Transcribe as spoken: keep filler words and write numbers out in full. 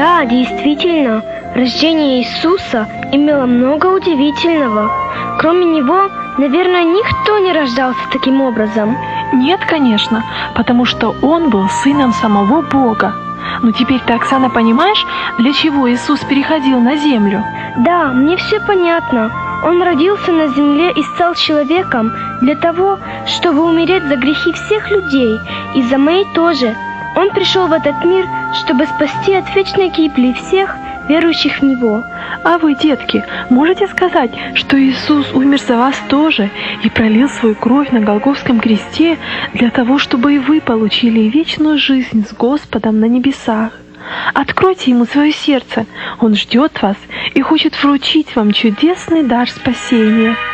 Да, действительно, рождение Иисуса имело много удивительного. Кроме Него, наверное, никто не рождался таким образом. Нет, конечно, потому что Он был сыном самого Бога. Но теперь ты, Оксана, понимаешь, для чего Иисус переходил на землю? Да, мне все понятно. Он родился на земле и стал человеком для того, чтобы умереть за грехи всех людей, и за мои тоже. Он пришел в этот мир, чтобы спасти от вечной гибели всех, верующих в Него. А вы, детки, можете сказать, что Иисус умер за вас тоже и пролил свою кровь на Голгофском кресте для того, чтобы и вы получили вечную жизнь с Господом на небесах? Откройте Ему свое сердце, Он ждет вас и хочет вручить вам чудесный дар спасения.